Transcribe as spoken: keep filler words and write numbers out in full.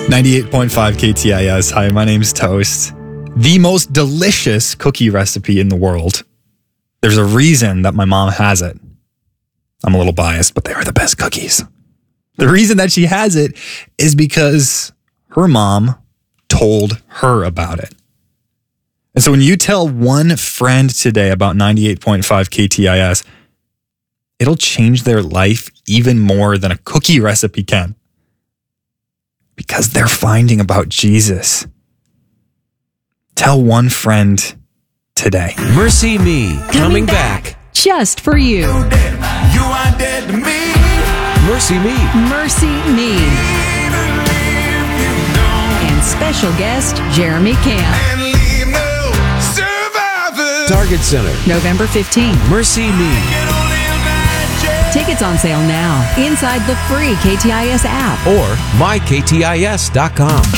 ninety-eight point five K T I S. Hi, my name's Toast. The most delicious cookie recipe in the world. There's a reason that my mom has it. I'm a little biased, but they are the best cookies. The reason that she has it is because her mom told her about it. And so when you tell one friend today about ninety-eight point five K T I S, it'll change their life even more than a cookie recipe can. Because they're finding about Jesus. Tell one friend today. Mercy Me, coming, coming back. back. Just for you. You are dead to me. Mercy Me. Mercy Me. And special guest, Jeremy Camp. And leave no survivors. Target Center. November fifteenth. Mercy Me. Tickets on sale now inside the free K T I S app or my K T I S dot com.